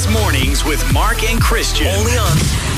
Kiss Mornings with Mark and Christian. Only on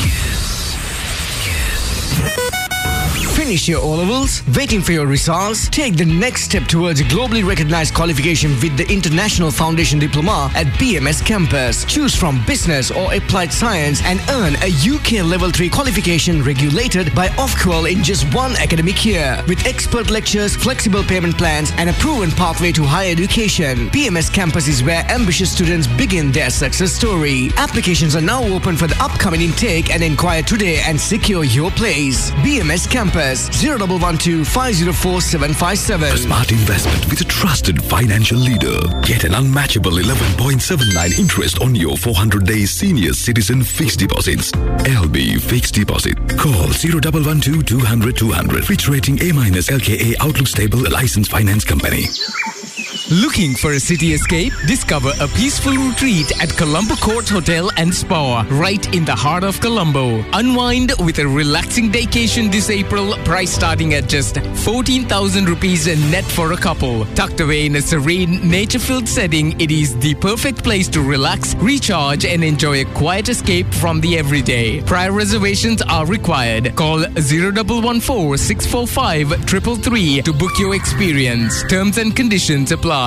Finish your O-levels? Waiting for your results? Take the next step towards a globally recognized qualification with the International Foundation Diploma at BMS Campus. Choose from business or applied science and earn a UK Level 3 qualification regulated by Ofqual in just one academic year. With expert lectures, flexible payment plans and a proven pathway to higher education, BMS Campus is where ambitious students begin their success story. Applications are now open for the upcoming intake and inquire today and secure your place. BMS Campus 0112 504 757. A smart investment with a trusted financial leader. Get an unmatchable 11.79 interest on your 400 days senior citizen fixed deposits. LB Fixed Deposit. Call 0112 200 200. Fitch rating A- LKA Outlook Stable Licensed Finance Company. Looking for a city escape? Discover a peaceful retreat at Colombo Court Hotel and Spa, right in the heart of Colombo. Unwind with a relaxing vacation this April, price starting at just 14,000 rupees net for a couple. Tucked away in a serene, nature-filled setting, it is the perfect place to relax, recharge and enjoy a quiet escape from the everyday. Prior reservations are required. Call 0114 645 333 to book your experience. Terms and conditions apply.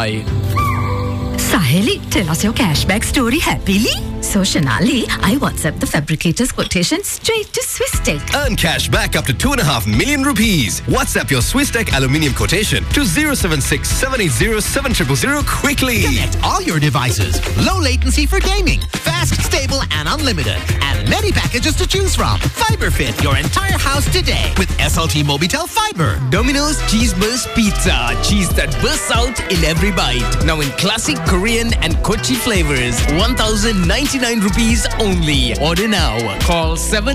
Saheli, tell us your cashback story happily. So, Shanali, I WhatsApp the fabricator's quotation straight to Swisstech. Earn cash back up to 2.5 million rupees. WhatsApp your Swisstech aluminium quotation to 076 780 7000 quickly. Connect all your devices. Low latency for gaming. Fast, stable, and unlimited. And many packages to choose from. FiberFit your entire house today with SLT Mobitel Fiber. Domino's Cheese Burst Pizza. Cheese that bursts out in every bite. Now in classic Korean and Kochi flavors. 1,099 rupees only. Order now. Call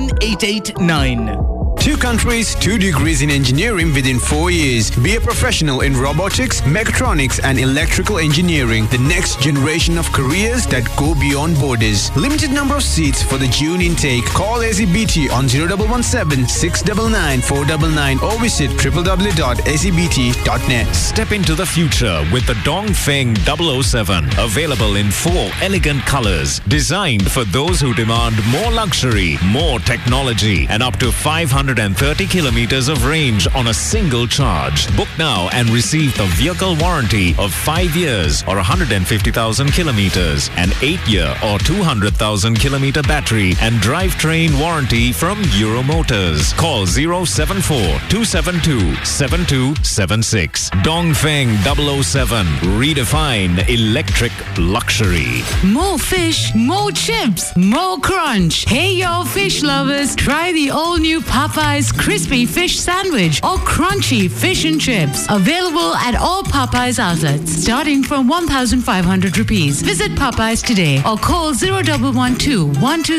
7889. 2 countries, 2 degrees in engineering within 4 years. Be a professional in robotics, mechatronics and electrical engineering. The next generation of careers that go beyond borders. Limited number of seats for the June intake. Call ACBT on 0117 699 499 or visit www.acbt.net. Step into the future with the Dongfeng 007. Available in 4 elegant colors. Designed for those who demand more luxury, more technology and up to 530 kilometers of range on a single charge. Book now and receive the vehicle warranty of 5 years or 150,000 kilometers, an 8-year or 200,000 kilometer battery and drivetrain warranty from Euro Motors. Call 074 272 7276. Dongfeng 007. Redefine electric luxury. More fish, more chips, more crunch. Hey, yo, fish lovers, try the all-new Popeyes Crispy Fish Sandwich or Crunchy Fish and Chips. Available at all Popeyes outlets, starting from 1,500 rupees. Visit Popeyes today or call 0112 120